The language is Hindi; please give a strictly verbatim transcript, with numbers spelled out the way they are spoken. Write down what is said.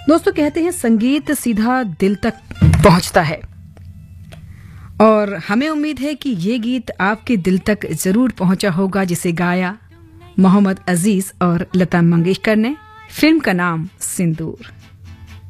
दोस्तों कहते हैं संगीत सीधा दिल तक पहुंचता है और हमें उम्मीद है कि ये गीत आपके दिल तक जरूर पहुंचा होगा, जिसे गाया मोहम्मद अजीज और लता मंगेशकर ने। फिल्म का नाम सिंदूर।